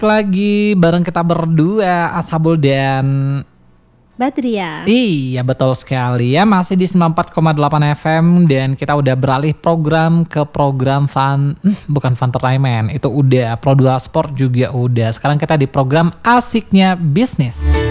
lagi bareng kita berdua, Ashabul dan Badria. Iya betul sekali ya, masih di 94,8 FM dan kita udah beralih program ke program bukan Funtertainment, itu udah Pro 2 Sport juga udah. Sekarang kita di program Asiknya Bisnis.